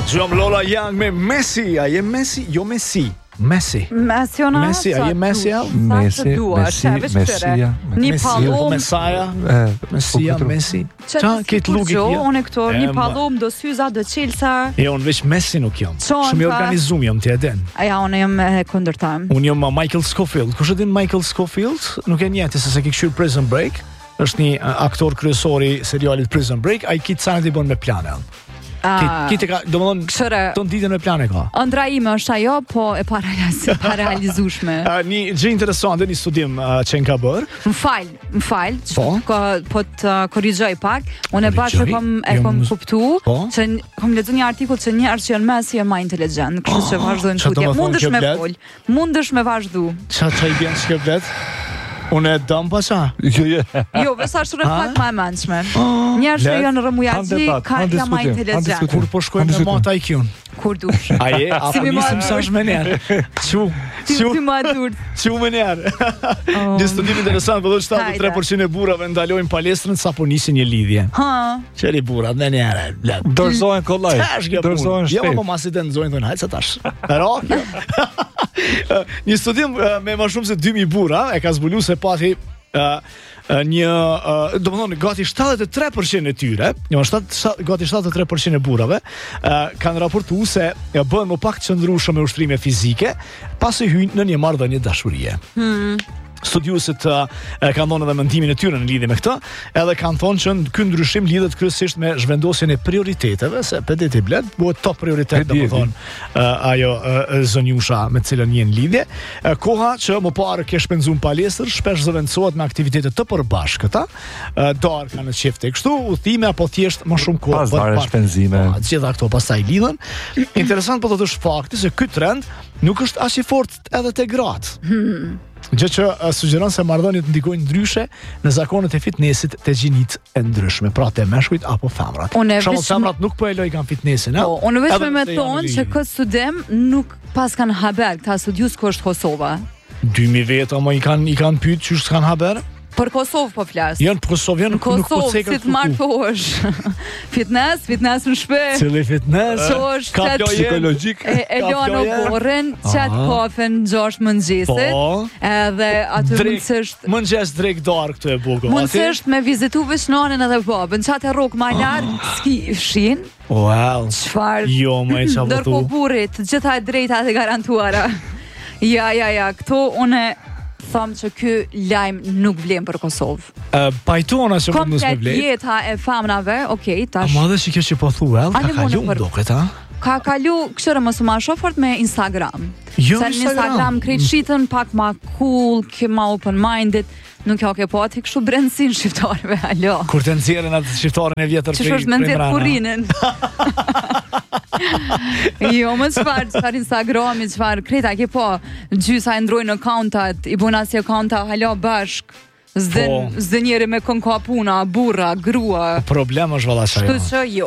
Gjom Lola Young me Messi. A je Messi? Jo Messi. Messi, a je Messi? Një pallum Messi. Qa këtë lugi kjo? Unë këto, një pallum, do syza, do qelsa. Jo, unë veç Messi nuk jam. Shumë i organizum jam, ti e den. Ja, unë jam kundërtar. Unë jam Michael Scofield. Kush e din Michael Scofield? Nuk e njeh se ke këshir Prison Break. Është një aktor kryesori serialit Prison Break. Ai kitë sanet I bën me plane. Kitë ka, domethënë, ton ditën me plane ka. Ëndra ime është ajo, po e pararealizueshme. Një gjë interesante, një studim që ka bër. Më fal, po të korrigjoj pak. Unë bashkë kom kuptu që kom lexuar një artikull që njerëz që janë Messi janë më inteligjent, kështu që vazhdojnë tutje. Mundesh me vazhdu. Çfarë I bën shkëplet? Unë e dëm pasha? Jo, vesa është pak më e mendshme. Njerëz që janë rëmujaqi janë më inteligjent. Kur po shkojnë në mat IQ-n? Kur dush. Aje, apo nisim sa është menjer. Ti më dur. Çu menjer. Një studim interesant, po 73% e burrave ndalojnë palestrën sa po nisin një lidhje. Çeli burrat menjer. Dorzohen kollaj. Dorzohen shpejt. Jo, po masi të nxojnë thonë, hajtë tash. Pero një studim me më shumë se 2000 burra e ka zbuluar se pati domethënë gati 73% e tyre, gati 73% e burrave kanë raportuar se bën më pak qëndrueshëm me ushtrime fizike pasi hyjnë në një marrëdhënie dashurie. Studiuesit kanë dhënë edhe mendimin e tyre në lidhje me këtë, edhe kanë thonë që ky ndryshim lidhet kryesisht me zhvendosjen e prioriteteve, se pedeti blet bëhet top prioritet domethënë ajo zonjusha me të cilën jeni në lidhje. Koha që më parë ke shpenzuar palestër shpesh zëvendësohet me aktivitete të përbashkëta, darka në çifte kështu, udhime apo thjesht më shumë kohë për shpenzime. Gjitha këto pastaj lidhen. Interesant po të thosh fakti se ky trend nuk është as I fortë edhe te gratë. Gjë që sugjeron se marrëdhëniet ndikojnë ndryshe në zakonet e fitnessit të gjinit e ndryshme, pra të meshkujt apo femrat. Femrat nuk po e lojnë kanë fitnessin, Po, unë vetëm me thonë që këtë studim nuk pas kanë haber, këta studius ku është Kosova. 2000 vjet ama I kanë pyet çu s'kan haber? Për Kosovë po flas. Jo, për Kosovë nuk po cekën. Si të martohesh. Fitness në shtëpi. Cili fitness? Ka psikologjik. E lano borën, çat kafen 6 mëngjesit. Edhe aty mëngjes drejt darkë këtu e bukur. Mundësisht me vizitu veçnanën edhe babën, çat e rrok më larg ski fshin. Wow. Çfarë? Jo, më e çfarë Ndërkohë burrit, të gjitha e drejta të garantuara. Ja, këtu unë thamë që ky lajm nuk vlen për Kosovë. Pajtona që mund të vlen. Komplet jeta e famnave, okay, tash. A madhe që kjo që po thua, ka kalu duket, ha? Ka kalu, këshire më së ma shofort me Instagram. Jo, se në Instagram krejt shitën pak ma cool, ke ma open-minded, nuk jo ke po ati kështu brendësin shqiptarëve, alo. Kur të nxjerrin atë shqiptarën e vjetër prej është me nxjerr kurrinin. Jo, më çfarë Instagrami, çfarë kreta ke po, gjysa e ndrojnë accountat, I bën asnjë accounta hala bashk. Zden njëri me konka puna, burra, grua. Problem është valla çajo. Kështu që jo.